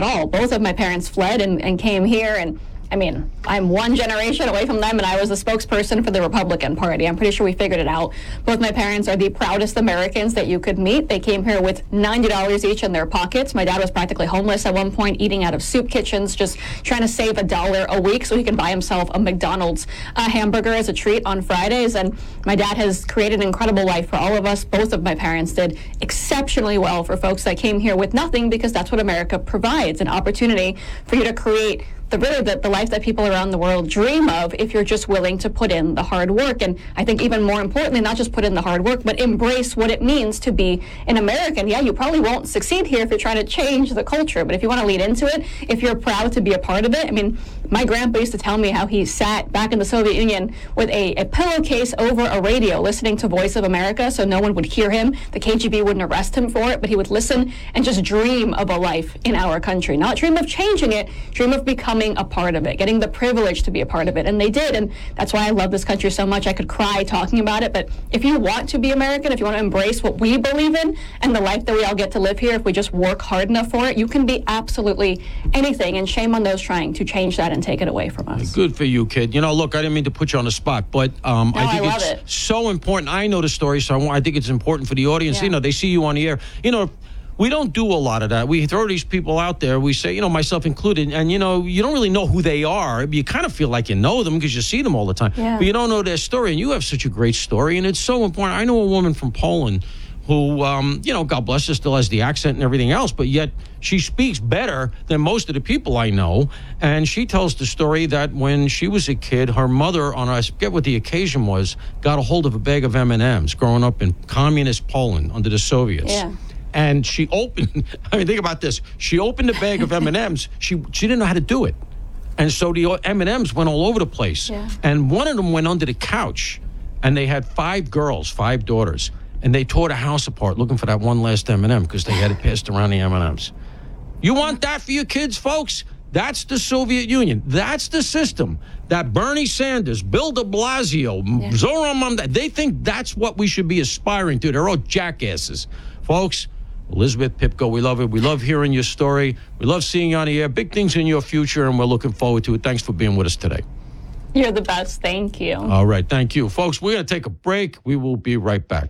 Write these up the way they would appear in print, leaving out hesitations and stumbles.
all. Both of my parents fled and came here, and I mean, I'm one generation away from them, and I was the spokesperson for the Republican Party. I'm pretty sure we figured it out. Both my parents are the proudest Americans that you could meet. They came here with $90 each in their pockets. My dad was practically homeless at one point, eating out of soup kitchens, just trying to save $1 a week so he can buy himself a McDonald's hamburger as a treat on Fridays. And my dad has created an incredible life for all of us. Both of my parents did exceptionally well for folks that came here with nothing, because that's what America provides, an opportunity for you to create the life that people around the world dream of if you're just willing to put in the hard work. And I think even more importantly, not just put in the hard work, but embrace what it means to be an American. Yeah, you probably won't succeed here if you're trying to change the culture, but if you want to lead into it, if you're proud to be a part of it. I mean, my grandpa used to tell me how he sat back in the Soviet Union with a pillowcase over a radio listening to Voice of America so no one would hear him. The KGB wouldn't arrest him for it, but he would listen and just dream of a life in our country. Not dream of changing it, dream of becoming a part of it, getting the privilege to be a part of it. And they did, and that's why I love this country so much. I could cry talking about it, but if you want to be American, if you want to embrace what we believe in and the life that we all get to live here, if we just work hard enough for it, you can be absolutely anything, and shame on those trying to change that and take it away from us. Good for you, kid. You know, look, I didn't mean to put you on the spot, but I think it's so important. I know the story, so I think it's important for the audience. You know, they see you on the air. You know, we don't do a lot of that. We throw these people out there. We say, you know, myself included, and, you know, you don't really know who they are. You kind of feel like you know them because you see them all the time. Yeah. But you don't know their story, and you have such a great story, and it's so important. I know a woman from Poland who, you know, God bless her, still has the accent and everything else, but yet she speaks better than most of the people I know. And she tells the story that when she was a kid, her mother, I forget what the occasion was, got a hold of a bag of M&Ms growing up in communist Poland under the Soviets. Yeah. And she opened, I mean, think about this. She opened a bag of M&Ms. She didn't know how to do it. And so the M&Ms went all over the place. Yeah. And one of them went under the couch. And they had 5 girls, 5 daughters. And they tore the house apart looking for that one last M&M because they had it passed around the M&Ms. You want that for your kids, folks? That's the Soviet Union. That's the system that Bernie Sanders, Bill de Blasio, Zoran Mamdani, they think that's what we should be aspiring to. They're all jackasses. Folks, Elizabeth Pipko, we love it. We love hearing your story. We love seeing you on the air. Big things in your future, and we're looking forward to it. Thanks for being with us today. You're the best. Thank you. All right. Thank you. Folks, we're going to take a break. We will be right back.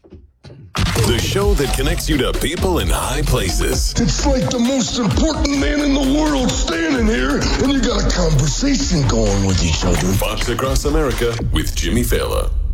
The show that connects you to people in high places. It's like the most important man in the world standing here, and you got a conversation going with each other. Fox Across America with Jimmy Fallon.